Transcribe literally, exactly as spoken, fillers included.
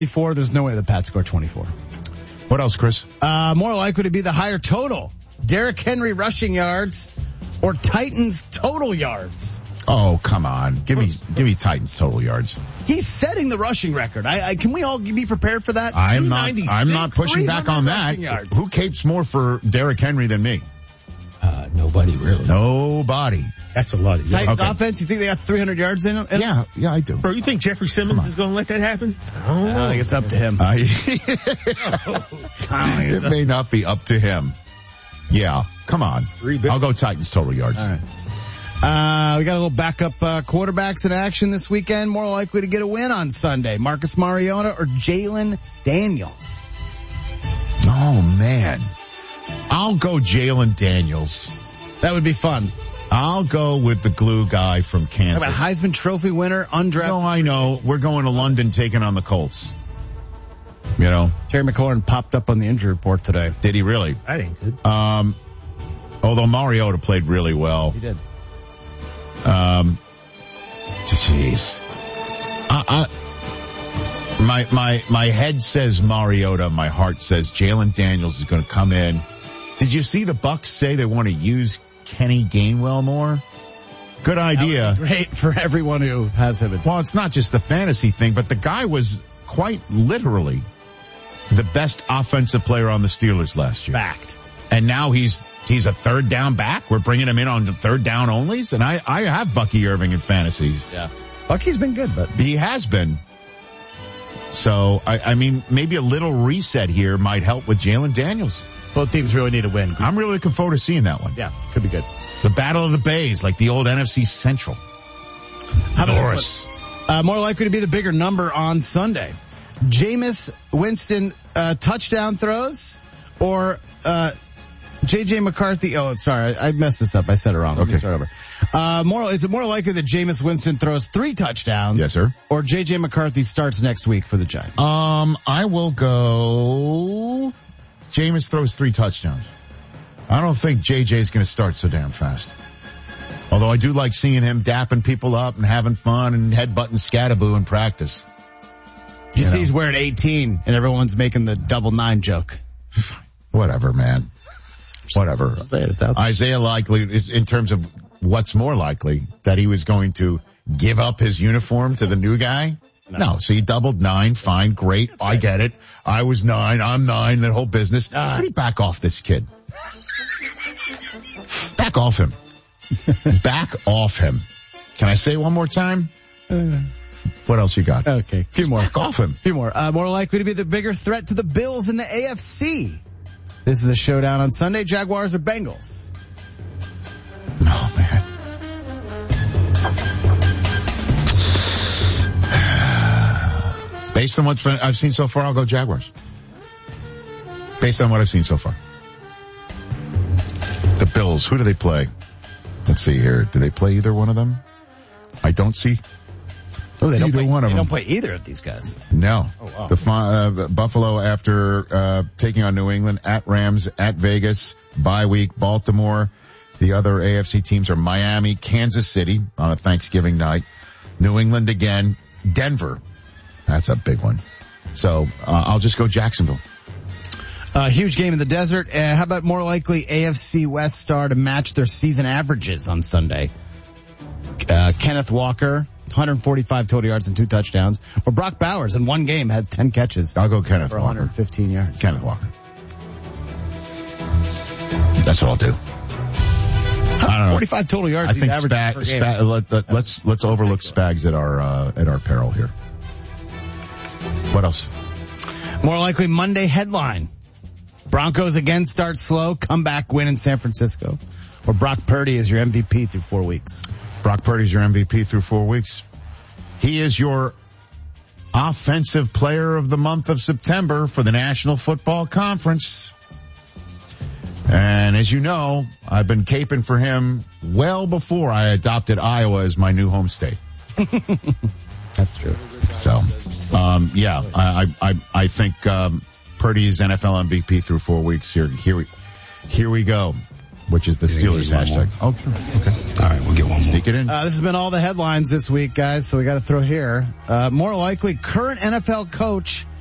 twenty-four, there's no way the Pats score twenty-four. What else, Chris? Uh, more likely to be the higher total. Derrick Henry rushing yards or Titans total yards. Oh, come on. Give me, give me Titans total yards. He's setting the rushing record. I, I can we all be prepared for that? I'm not, I'm not pushing back on that. Yards. Who capes more for Derrick Henry than me? Uh, nobody really. Nobody. That's a lot of yards. Titans Okay. offense, you think they got three hundred yards in them? Yeah, yeah, I do. Bro, you think Jeffrey Simmons is going to let that happen? I don't I know. think it's up to him. I, I it may not be up to him. Yeah, come on. Three big- I'll go Titans total yards. All right. Uh, we got a little backup uh, quarterbacks in action this weekend. More likely to get a win on Sunday. Marcus Mariota or Jalen Daniels? Oh, man. I'll go Jalen Daniels. That would be fun. I'll go with the glue guy from How Kansas. about Heisman Trophy winner, undrafted? No, I know. We're going to London taking on the Colts. You know, Terry McLaurin popped up on the injury report today. did he really? That ain't good. Um, although Mariota played really well. He did. Um, jeez. I, I, my, my, my head says Mariota. My heart says Jalen Daniels is going to come in. Did you see the Bucs say they want to use Kenny Gainwell more? Good idea. Great for everyone who has him. Well, it's not just a fantasy thing, but the guy was quite literally the best offensive player on the Steelers last year. Fact. And now he's he's a third down back. We're bringing him in on the third down onlys. And I, I have Bucky Irving in fantasies. Yeah. Bucky's been good, but He has been. So, I, I mean, maybe a little reset here might help with Jalen Daniels. both teams really need a win. I'm really looking forward to seeing that one. Yeah, could be good. The Battle of the Bays, like the old N F C Central. How about Norris. this one? Uh, more likely to be the bigger number on Sunday. Jameis Winston uh, touchdown throws or uh, J J McCarthy. Oh, sorry, I, I messed this up. I said it wrong. Let me Okay. start over. Uh, more, is it more likely that Jameis Winston throws three touchdowns? Yes, sir. Or J J McCarthy starts next week for the Giants? Um, I will go. Jameis throws three touchdowns. I don't think J J's going to start so damn fast. Although I do like seeing him dapping people up and having fun and headbutting Scattaboo in practice. You You see know. he's wearing eighteen and everyone's making the double nine joke. Whatever, man. Whatever. Say it, it's out there. Isaiah likely is in terms of what's more likely that he was going to give up his uniform to the new guy. No, no so he doubled nine. Fine. Great. That's I get it. I was nine. I'm nine. That whole business. How do you back off this kid? Back off him. Back off him. Can I say it one more time? Uh, What else you got? okay, a few more. Back off him. A few more. Uh, more likely to be the bigger threat to the Bills in the A F C. This is a showdown on Sunday. Jaguars or Bengals? Oh, man. Based on what I've seen so far, I'll go Jaguars. Based on what I've seen so far. The Bills, who do they play? Let's see here. Do they play either one of them? I don't see Oh, they don't either play, one of they them. don't play either of these guys. No. Oh, wow. The uh, Buffalo after uh taking on New England, at Rams, at Vegas, bye week, Baltimore. The other A F C teams are Miami, Kansas City on a Thanksgiving night, New England again, Denver. That's a big one. So uh, I'll just go Jacksonville. Uh, huge game in the desert. Uh, how about more likely A F C West star to match their season averages on Sunday? Uh, Kenneth Walker, one hundred forty-five total yards and two touchdowns. Or Brock Bowers in one game had ten catches. I'll go Kenneth for Walker. one hundred fifteen yards. Kenneth Walker. That's what I'll do. I don't know. forty-five total yards. I think he's averaging Spag, per game. Spag, let, let, let's let's overlook Spags at our uh, at our peril here. What else? More likely Monday headline. Broncos again start slow, comeback win in San Francisco. Or Brock Purdy is your M V P through four weeks. Brock Purdy's your M V P through four weeks. He is your offensive player of the month of September for the National Football Conference. And as you know, I've been caping for him well before I adopted Iowa as my new home state. That's true. So, um, yeah, I, I, I think, um, Purdy's N F L M V P through four weeks. Here, here we, here we go. which is the You think we Steelers need one hashtag. Oh, sure. Okay. All right, we'll get one more. Sneak it in. Uh, this has been all the headlines this week, guys, so we got to throw here. Uh, more likely, current N F L coach